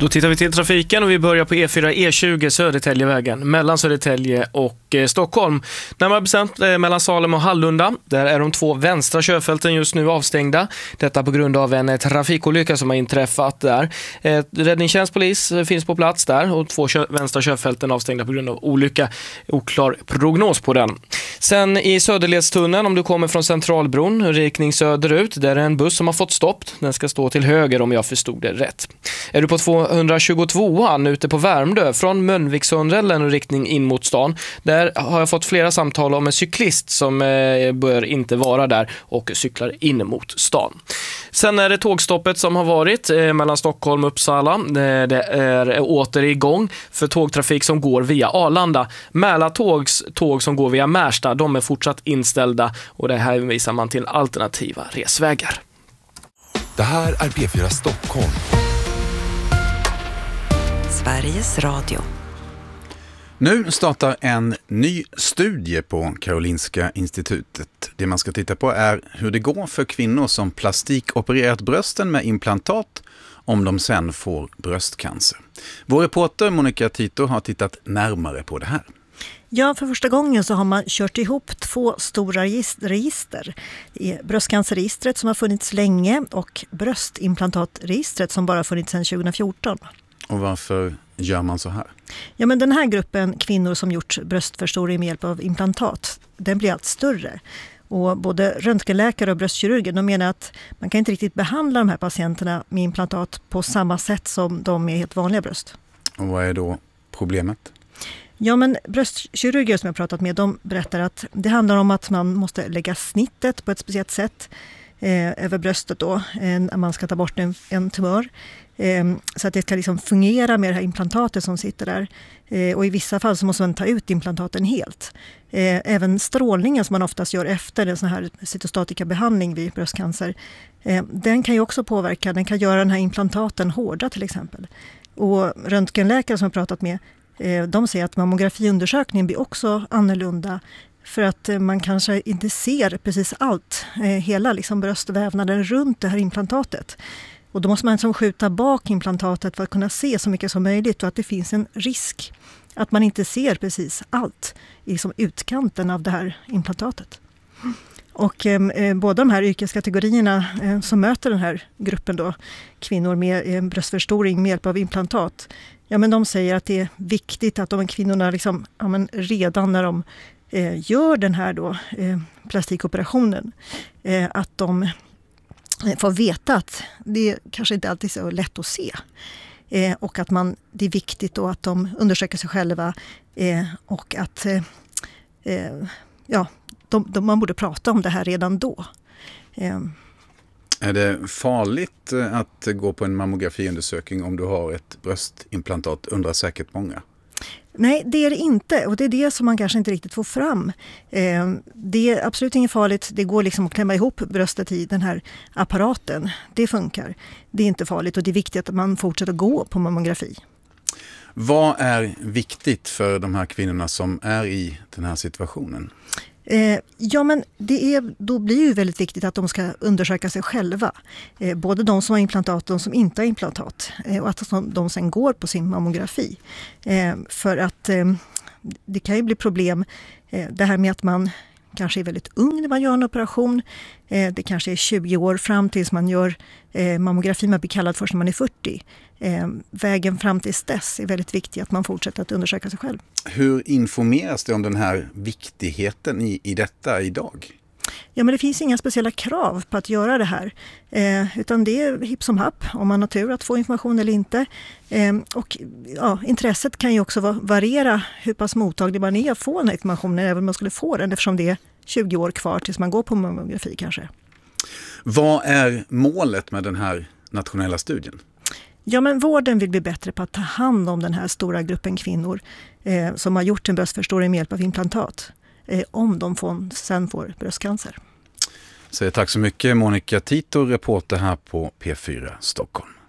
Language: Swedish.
Då tittar vi till trafiken och vi börjar på E4 E20 Södertäljevägen mellan Södertälje och Stockholm. Närmare bestämt mellan Salem och Hallunda. Där är de 2 vänstra körfälten just nu avstängda. Detta på grund av en trafikolycka som har inträffat där. Räddningstjänstpolis finns på plats där och 2 vänstra körfälten avstängda på grund av olycka. Oklar prognos på den. Sen i Söderledstunneln, om du kommer från Centralbron, riktning söderut, där är en buss som har fått stopp. Den ska stå till höger om jag förstod det rätt. Är du på 222an ute på Värmdö från Mölnviksundsrällen och riktning in mot stan. Där har jag fått flera samtal om en cyklist som bör inte vara där och cyklar in mot stan. Sen är det tågstoppet som har varit mellan Stockholm och Uppsala. Det är åter igång för tågtrafik som går via Arlanda. Mälartågs tåg som går via Märsta, de är fortsatt inställda och det här visar man till alternativa resvägar. Det här är P4 Stockholm. Sveriges Radio. Nu startar en ny studie på Karolinska institutet. Det man ska titta på är hur det går för kvinnor som plastikopererat brösten med implantat om de sen får bröstcancer. Vår reporter Monica Tito har tittat närmare på det här. Ja, för första gången så har man kört ihop 2 stora register. Det är bröstcancerregistret som har funnits länge och bröstimplantatregistret som bara funnits sedan 2014. Och varför gör man så här? Ja, men den här gruppen kvinnor som gjort bröstförstoring med hjälp av implantat, den blir allt större. Och både röntgenläkare och bröstkirurger, de menar att man kan inte riktigt behandla de här patienterna med implantat på samma sätt som de med helt vanliga bröst. Och vad är då problemet? Ja, men bröstkirurger som jag pratat med, de berättar att det handlar om att man måste lägga snittet på ett speciellt sätt över bröstet då, när man ska ta bort en tumör. Så att det ska liksom fungera med det här implantatet som sitter där. Och i vissa fall så måste man ta ut implantaten helt. Även strålningen som man oftast gör efter en sån här cytostatikabehandling vid bröstcancer, den kan ju också påverka, den kan göra den här implantaten hårda till exempel. Och röntgenläkare som jag pratat med, de säger att mammografiundersökningen blir också annorlunda för att man kanske inte ser precis allt, hela liksom bröstvävnaden runt det här implantatet. Och då måste man liksom skjuta bak implantatet för att kunna se så mycket som möjligt och att det finns en risk att man inte ser precis allt i liksom utkanten av det här implantatet. Och båda de här yrkeskategorierna som möter den här gruppen då, kvinnor med bröstförstoring med hjälp av implantat, ja, men de säger att det är viktigt att de kvinnorna liksom, ja, men redan när de gör den här då, plastikoperationen, att de får veta att det kanske inte alltid är så lätt att se. Och att det är viktigt då att de undersöker sig själva och att man borde prata om det här redan då. Är det farligt att gå på en mammografiundersökning om du har ett bröstimplantat, undrar säkert många? Nej, det är det inte, och det är det som man kanske inte riktigt får fram. Det är absolut inget farligt, det går liksom att klämma ihop bröstet i den här apparaten. Det funkar, det är inte farligt och det är viktigt att man fortsätter gå på mammografi. Vad är viktigt för de här kvinnorna som är i den här situationen? Ja, men då blir det ju väldigt viktigt att de ska undersöka sig själva. Både de som har implantat och de som inte har implantat. Och att de sen går på sin mammografi. För att det kan ju bli problem. Det här med att man kanske är väldigt ung när man gör en operation. Det kanske är 20 år fram tills man gör mammografi. Man blir kallad först när man är 40. Vägen fram till dess är väldigt viktig att man fortsätter att undersöka sig själv. Hur informeras det om den här viktigheten i detta idag? Ja, men det finns inga speciella krav på att göra det här. Utan det är hipp som happ om man har tur att få information eller inte. Och ja, intresset kan ju också variera hur pass mottaglig man är att få den här informationen även om man skulle få den eftersom det är 20 år kvar tills man går på mammografi kanske. Vad är målet med den här nationella studien? Ja, men vården vill bli bättre på att ta hand om den här stora gruppen kvinnor som har gjort en bröstförstoring med hjälp av implantat. Om de sen får bröstcancer. Så tack så mycket Monica Tito, reporter här på P4 Stockholm.